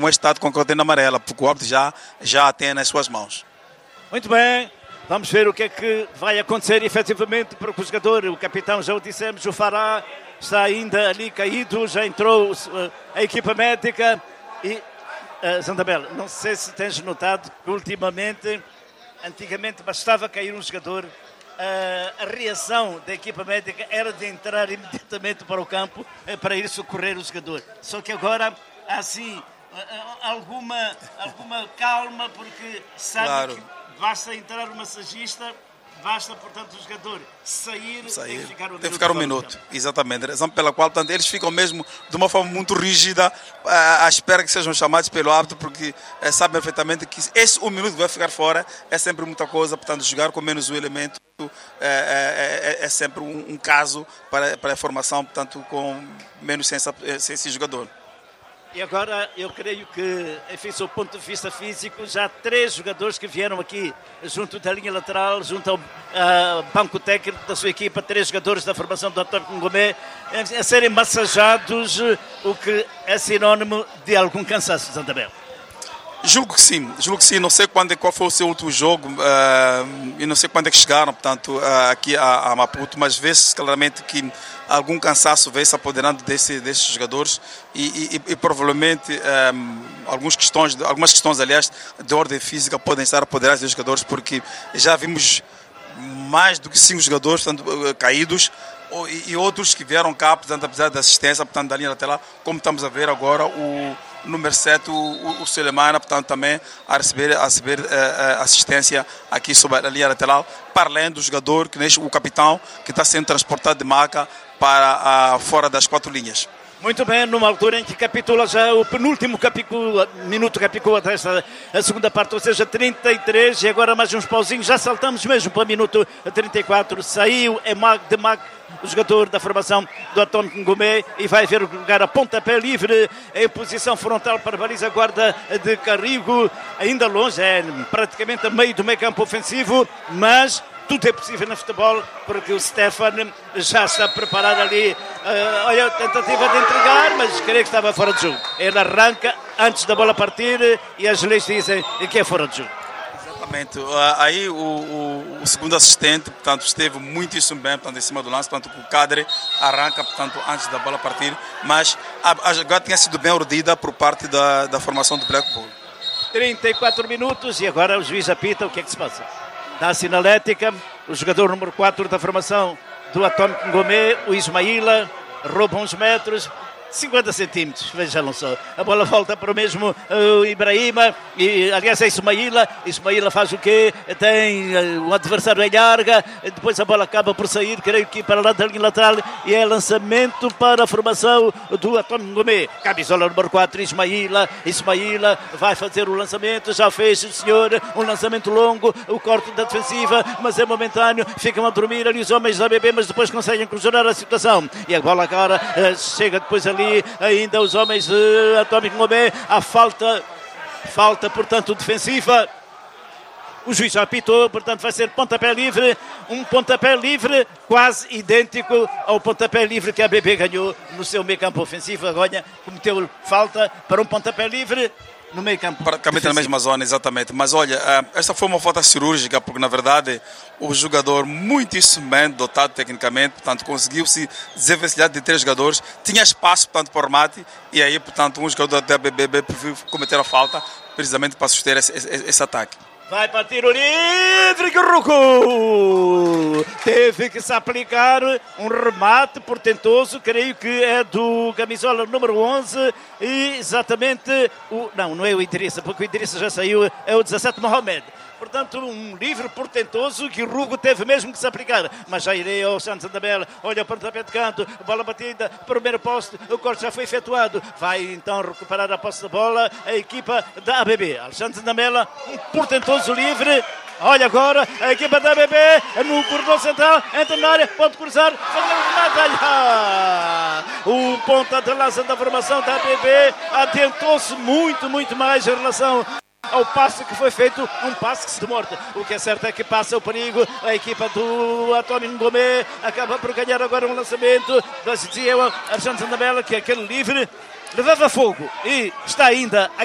com este estado com a cortina amarela, porque o árbitro já a tem nas suas mãos. Muito bem, vamos ver o que é que vai acontecer efetivamente, porque o jogador, o capitão, já o dissemos, o Fará, está ainda ali caído, já entrou a equipa médica e... Zandamel, não sei se tens notado que ultimamente, antigamente bastava cair um jogador, a reação da equipa médica era de entrar imediatamente para o campo para ir socorrer o jogador. Só que agora há assim alguma calma, porque sabe que basta entrar um massagista, basta, portanto, o jogador sair. Tem que ficar um minuto. Exatamente. Razão pela qual, portanto, eles ficam mesmo de uma forma muito rígida à espera que sejam chamados pelo árbitro, porque sabem perfeitamente que esse um minuto que vai ficar fora é sempre muita coisa. Portanto, jogar com menos um elemento é sempre um caso para a formação, portanto, com menos sem esse jogador. E agora eu creio que, enfim, sob o ponto de vista físico, já há 3 jogadores que vieram aqui junto da linha lateral, junto ao banco técnico da sua equipa, 3 jogadores da formação do António Ngomé, a serem massajados, o que é sinónimo de algum cansaço, Zandamel. Julgo que sim, não sei qual foi o seu último jogo e não sei quando é que chegaram, portanto, aqui a Maputo, mas vê-se claramente que algum cansaço vem se apoderando desses jogadores e provavelmente algumas questões, aliás, de ordem física podem estar apoderadas dos jogadores, porque já vimos mais do que 5 jogadores, portanto, caídos, e outros que vieram cá, portanto, apesar da assistência, portanto, da linha lateral, como estamos a ver agora, o número 7, o Sulemana, portanto, também a receber assistência aqui sobre a linha lateral, para além do jogador, que o capitão, que está sendo transportado de Maca para fora das 4 linhas. Muito bem, numa altura em que capitula já o penúltimo minuto capicua desta segunda parte, ou seja, 33, e agora mais uns pauzinhos, já saltamos mesmo para o minuto 34, saiu de Mac, o jogador da formação do António Ngomé, e vai ver lugar a pontapé livre em posição frontal para a baliza guarda de Carrigo, ainda longe, praticamente a meio do meio campo ofensivo, mas tudo é possível no futebol, porque o Stefan já está preparado ali. Olha a tentativa de entregar, mas creio que estava fora de jogo. Ele arranca antes da bola partir e as leis dizem que é fora de jogo. Exatamente. Aí o segundo assistente, portanto, esteve muitíssimo bem, portanto, em cima do lance, portanto, o Cadre arranca, portanto, antes da bola partir, mas a jogada tinha sido bem ordida por parte da formação do Black Bull. 34 minutos e agora o juiz apita. O que é que se passa? Dá a sinalética, o jogador número 4 da formação do António Ngomé, o Ismaíla, rouba uns metros, 50 centímetros, vejam só. A bola volta para o mesmo Ibrahima, e aliás é Ismaíla. Ismaíla faz o quê? Tem o adversário em larga, depois a bola acaba por sair, creio que para lá da linha lateral, e é lançamento para a formação do António Ngomé. Camisola número 4, Ismaíla vai fazer o lançamento, já fez o senhor, um lançamento longo, o corte da defensiva, mas é momentâneo, ficam a dormir ali os homens da ABB, mas depois conseguem conjurar a situação, e a bola agora chega depois ali ainda os homens de António Ngomé, a falta, portanto, defensiva. O juiz já apitou, portanto vai ser pontapé livre, um pontapé livre quase idêntico ao pontapé livre que a ABB ganhou no seu meio campo ofensivo. Agora cometeu falta para um pontapé livre no meio campo. Praticamente na mesma zona, exatamente. Mas olha, esta foi uma falta cirúrgica, porque na verdade o jogador, muitíssimo bem dotado tecnicamente, portanto conseguiu se desenvencilhar de 3 jogadores, tinha espaço, portanto, para o remate, e aí, portanto, um jogador da BBB preferiu cometer a falta, precisamente para suster esse ataque. Vai para tiro livre, Guerruco! Teve que se aplicar um remate portentoso, creio que é do camisola número 11, e exatamente não é o Idrissa, porque o Idrissa já saiu, é o 17 Mohamed. Portanto, um livre portentoso que o Rugo teve mesmo que se aplicar. Mas já irei ao Santos Zandamel. Olha para o tapete de canto. Bola batida. Primeiro poste. O corte já foi efetuado. Vai então recuperar a posse da bola a equipa da ABB. Alexandre Zandamela, um portentoso livre. Olha agora a equipa da ABB no corredor central. Entra na área. Pode cruzar. Fazer o remate. O ponta de lança da formação da ABB adiantou-se muito mais em relação ao passe que foi feito, um passe que se demora. O que é certo é que passa o perigo. A equipa do António Ngomé acaba por ganhar agora um lançamento. Mas dizia o Alexandre Zandamela que aquele livre levava fogo e está ainda